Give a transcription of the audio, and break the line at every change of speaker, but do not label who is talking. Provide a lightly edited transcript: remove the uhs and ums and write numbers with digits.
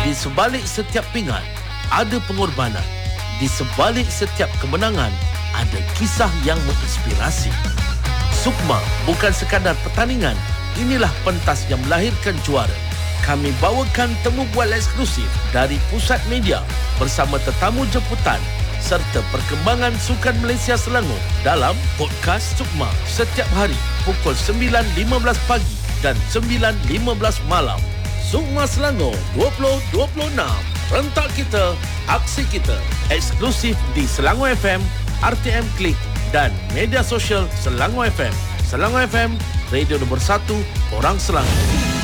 Di sebalik setiap pingat, ada pengorbanan. Di sebalik setiap kemenangan, ada kisah yang menginspirasi. Sukma bukan sekadar pertandingan, inilah pentas yang melahirkan juara. Kami bawakan temu bual eksklusif dari Pusat Media bersama tetamu jemputan serta perkembangan sukan Malaysia Selangor dalam Podcast Sukma setiap hari pukul 9.15 pagi dan 9.15 malam. Sukma Selangor 2026. Rentak kita, aksi kita. Eksklusif di Selangor FM, RTM Klik dan media sosial Selangor FM. Selangor FM, radio nombor 1 orang Selangor.